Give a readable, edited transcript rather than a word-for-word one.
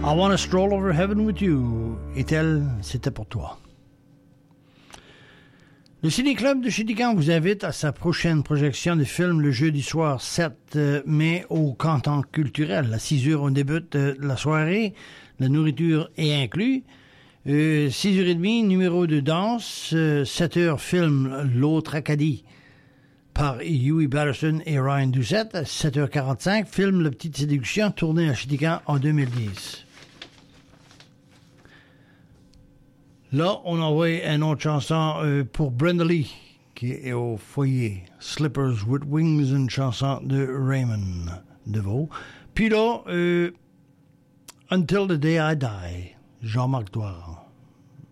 I Wanna Stroll Over Heaven With You. Et elle, c'était pour toi. Le Ciné-Club de Shawinigan vous invite à sa prochaine projection de film le jeudi soir 7 mai au Canton culturel. À 6 heures, on débute la soirée. La nourriture est inclue. 6h30, numéro de danse. 7h, film L'autre Acadie par Huey Patterson et Ryan Doucette. 7h45, film La Petite Séduction, tourné à Shawinigan en 2010. Là, on envoie une autre chanson pour Brenda Lee, qui est au foyer. Slippers with Wings, une chanson de Raymond DeVoe. Puis là, Until the Day I Die, Jean-Marc Douaran.